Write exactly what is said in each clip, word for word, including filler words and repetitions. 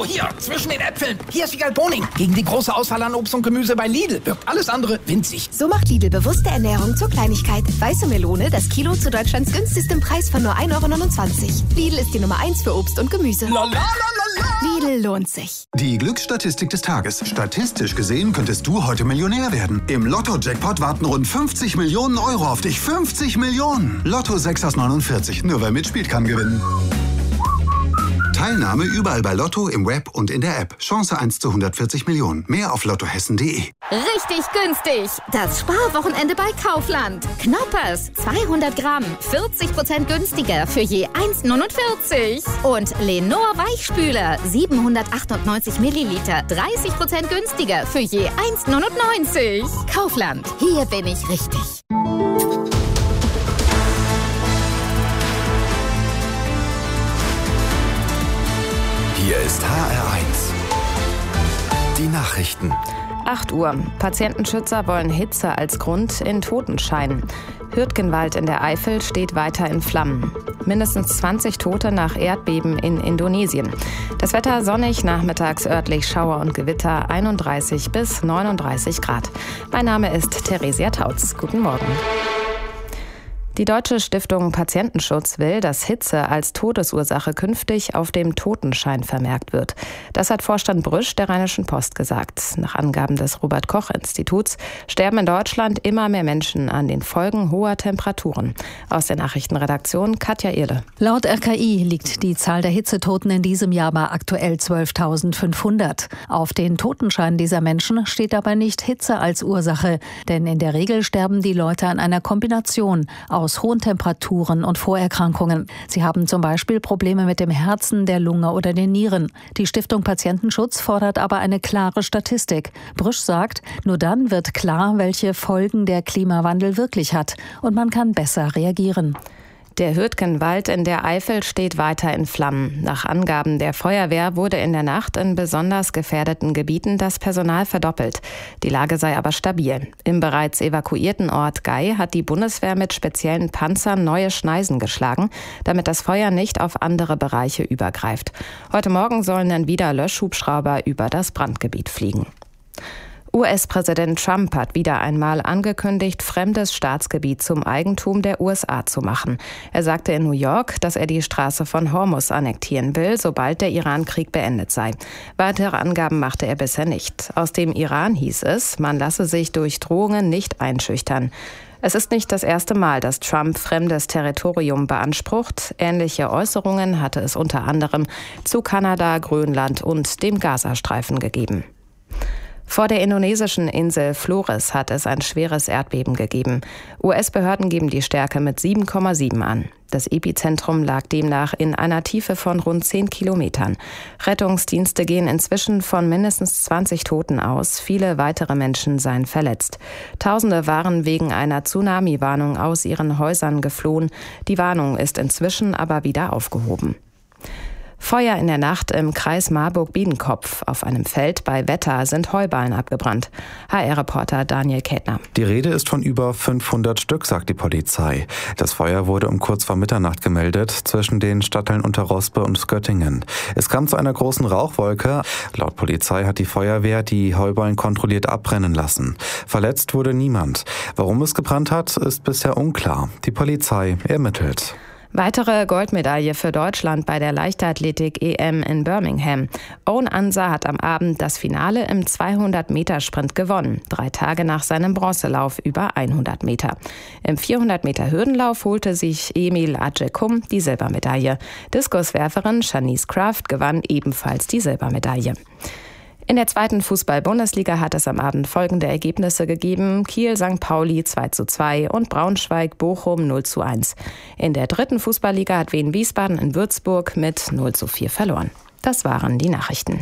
hier, zwischen den Äpfeln. Hier ist Wiegald Boning. Gegen die große Auswahl an Obst und Gemüse bei Lidl wirkt alles andere winzig. So macht Lidl bewusste Ernährung zur Kleinigkeit. Weiße Melone, das Kilo zu Deutschlands günstigstem Preis von nur ein Euro neunundzwanzig. Lidl ist die Nummer eins für Obst und Gemüse. La, la, la, la, la. Lidl lohnt sich. Die Glücksstatistik des Tages. Statistisch gesehen könntest du heute Millionär werden. Im Lotto-Jackpot warten rund fünfzig Millionen Euro auf dich. fünfzig Millionen! Lotto sechs aus neunundvierzig. Nur wer mitspielt, kann gewinnen. Teilnahme überall bei Lotto, im Web und in der App. Chance eins zu hundertvierzig Millionen. Mehr auf lottohessen punkt de. Richtig günstig. Das Sparwochenende bei Kaufland. Knoppers, zweihundert Gramm, vierzig Prozent günstiger für je eins neunundvierzig. Und Lenor Weichspüler, siebenhundertachtundneunzig Milliliter, dreißig Prozent günstiger für je eins neunundneunzig. Kaufland, hier bin ich richtig. Hier ist H R eins. Die Nachrichten. acht Uhr. Patientenschützer wollen Hitze als Grund in Totenschein. Hürtgenwald in der Eifel steht weiter in Flammen. Mindestens zwanzig Tote nach Erdbeben in Indonesien. Das Wetter sonnig, nachmittags örtlich Schauer und Gewitter, einunddreißig bis neununddreißig Grad. Mein Name ist Theresia Tautz. Guten Morgen. Die Deutsche Stiftung Patientenschutz will, dass Hitze als Todesursache künftig auf dem Totenschein vermerkt wird. Das hat Vorstand Brüsch der Rheinischen Post gesagt. Nach Angaben des Robert-Koch-Instituts sterben in Deutschland immer mehr Menschen an den Folgen hoher Temperaturen. Aus der Nachrichtenredaktion Katja Irle. Laut R K I liegt die Zahl der Hitzetoten in diesem Jahr bei aktuell zwölftausendfünfhundert. Auf den Totenscheinen dieser Menschen steht dabei nicht Hitze als Ursache, denn in der Regel sterben die Leute an einer Kombination aus aus hohen Temperaturen und Vorerkrankungen. Sie haben zum Beispiel Probleme mit dem Herzen, der Lunge oder den Nieren. Die Stiftung Patientenschutz fordert aber eine klare Statistik. Brüsch sagt, nur dann wird klar, welche Folgen der Klimawandel wirklich hat und man kann besser reagieren. Der Hürtgenwald in der Eifel steht weiter in Flammen. Nach Angaben der Feuerwehr wurde in der Nacht in besonders gefährdeten Gebieten das Personal verdoppelt. Die Lage sei aber stabil. Im bereits evakuierten Ort Gei hat die Bundeswehr mit speziellen Panzern neue Schneisen geschlagen, damit das Feuer nicht auf andere Bereiche übergreift. Heute Morgen sollen dann wieder Löschhubschrauber über das Brandgebiet fliegen. U S-Präsident Trump hat wieder einmal angekündigt, fremdes Staatsgebiet zum Eigentum der U S A zu machen. Er sagte in New York, dass er die Straße von Hormuz annektieren will, sobald der Iran-Krieg beendet sei. Weitere Angaben machte er bisher nicht. Aus dem Iran hieß es, man lasse sich durch Drohungen nicht einschüchtern. Es ist nicht das erste Mal, dass Trump fremdes Territorium beansprucht. Ähnliche Äußerungen hatte es unter anderem zu Kanada, Grönland und dem Gazastreifen gegeben. Vor der indonesischen Insel Flores hat es ein schweres Erdbeben gegeben. U S-Behörden geben die Stärke mit sieben Komma sieben an. Das Epizentrum lag demnach in einer Tiefe von rund zehn Kilometern. Rettungsdienste gehen inzwischen von mindestens zwanzig Toten aus. Viele weitere Menschen seien verletzt. Tausende waren wegen einer Tsunami-Warnung aus ihren Häusern geflohen. Die Warnung ist inzwischen aber wieder aufgehoben. Feuer in der Nacht im Kreis Marburg-Biedenkopf. Auf einem Feld bei Wetter sind Heuballen abgebrannt. H R-Reporter Daniel Kätner. Die Rede ist von über fünfhundert Stück, sagt die Polizei. Das Feuer wurde um kurz vor Mitternacht gemeldet zwischen den Stadtteilen Unterrospe und Göttingen. Es kam zu einer großen Rauchwolke. Laut Polizei hat die Feuerwehr die Heuballen kontrolliert abbrennen lassen. Verletzt wurde niemand. Warum es gebrannt hat, ist bisher unklar. Die Polizei ermittelt. Weitere Goldmedaille für Deutschland bei der Leichtathletik-E M in Birmingham. Owen Ansa hat am Abend das Finale im zweihundert Meter Sprint gewonnen, drei Tage nach seinem Bronzelauf über hundert Meter. Im vierhundert Meter Hürdenlauf holte sich Emil Adjekum die Silbermedaille. Diskuswerferin Shanice Kraft gewann ebenfalls die Silbermedaille. In der zweiten Fußball-Bundesliga hat es am Abend folgende Ergebnisse gegeben. Kiel Sankt Pauli zwei zu zwei und Braunschweig-Bochum null zu eins. In der dritten Fußballliga hat Wien Wiesbaden in Würzburg mit null zu vier verloren. Das waren die Nachrichten.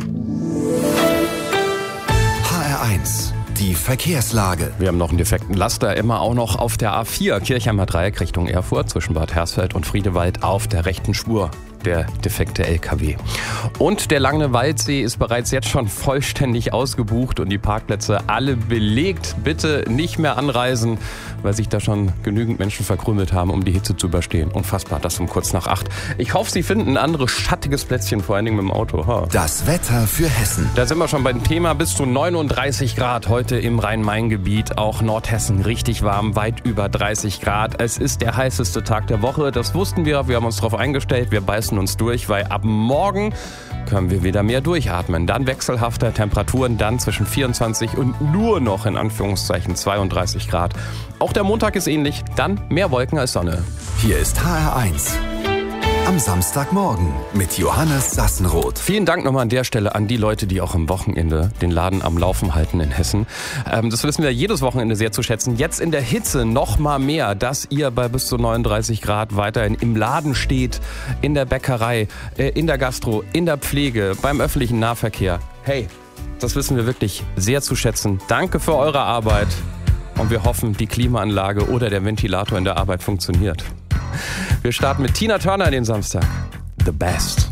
H R eins. Die Verkehrslage. Wir haben noch einen defekten Laster, immer auch noch auf der A vier Kirchheimer Dreieck Richtung Erfurt zwischen Bad Hersfeld und Friedewald auf der rechten Spur. der defekte L K W. Und der Lange Waldsee ist bereits jetzt schon vollständig ausgebucht und die Parkplätze alle belegt. Bitte nicht mehr anreisen, weil sich da schon genügend Menschen verkrümelt haben, um die Hitze zu überstehen. Unfassbar, das um kurz nach acht. Ich hoffe, Sie finden ein anderes schattiges Plätzchen, vor allen Dingen mit dem Auto. Ha. Das Wetter für Hessen. Da sind wir schon beim Thema. Bis zu neununddreißig Grad heute im Rhein-Main-Gebiet. Auch Nordhessen richtig warm, weit über dreißig Grad. Es ist der heißeste Tag der Woche. Das wussten wir. Wir haben uns darauf eingestellt. Wir beißen uns durch, weil ab morgen können wir wieder mehr durchatmen. Dann wechselhafte Temperaturen, dann zwischen vierundzwanzig und nur noch in Anführungszeichen zweiunddreißig Grad. Auch der Montag ist ähnlich. Dann mehr Wolken als Sonne. Hier ist H R eins. Am Samstagmorgen mit Johannes Sassenroth. Vielen Dank nochmal an der Stelle an die Leute, die auch am Wochenende den Laden am Laufen halten in Hessen. Ähm, das wissen wir jedes Wochenende sehr zu schätzen. Jetzt in der Hitze noch mal mehr, dass ihr bei bis zu neununddreißig Grad weiterhin im Laden steht, in der Bäckerei, äh, in der Gastro, in der Pflege, beim öffentlichen Nahverkehr. Hey, das wissen wir wirklich sehr zu schätzen. Danke für eure Arbeit und wir hoffen, die Klimaanlage oder der Ventilator in der Arbeit funktioniert. Wir starten mit Tina Turner den Samstag. The Best.